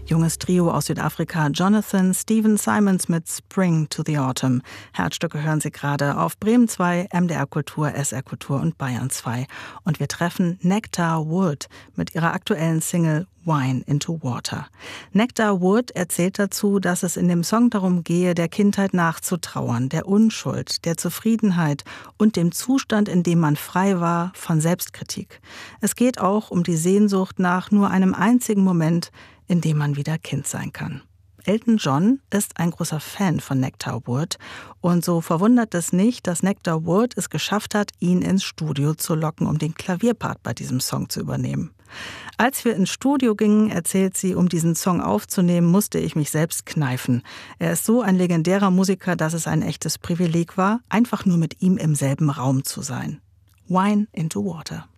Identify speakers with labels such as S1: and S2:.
S1: Junges Trio aus Südafrika, Jonathan Stephen Simons mit Spring to the Autumn. Herzstücke hören Sie gerade auf Bremen 2, MDR Kultur, SR Kultur und Bayern 2. Und wir treffen Nectar Wood mit ihrer aktuellen Single Wine into Water. Nectar Wood erzählt dazu, dass es in dem Song darum gehe, der Kindheit nachzutrauern, der Unschuld, der Zufriedenheit und dem Zustand, in dem man frei war von Selbstkritik. Es geht auch um die Sehnsucht nach nur einem einzigen Moment, in dem man wieder Kind sein kann. Elton John ist ein großer Fan von Nectar Wood und so verwundert es nicht, dass Nectar Wood es geschafft hat, ihn ins Studio zu locken, um den Klavierpart bei diesem Song zu übernehmen. Als wir ins Studio gingen, erzählt sie, um diesen Song aufzunehmen, musste ich mich selbst kneifen. Er ist so ein legendärer Musiker, dass es ein echtes Privileg war, einfach nur mit ihm im selben Raum zu sein. Wine into Water.